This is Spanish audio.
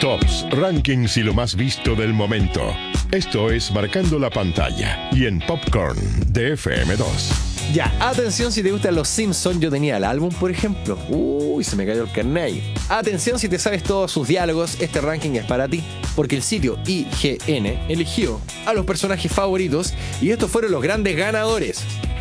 Tops, rankings y lo más visto del momento. Esto es Marcando la Pantalla y en Popcorn de FM2. Ya, atención si te gustan los Simpsons. Yo tenía el álbum, por ejemplo. Uy, se me cayó el carnet. Atención si te sabes todos sus diálogos. Este ranking es para ti, porque el sitio IGN eligió a los personajes favoritos y estos fueron los grandes ganadores.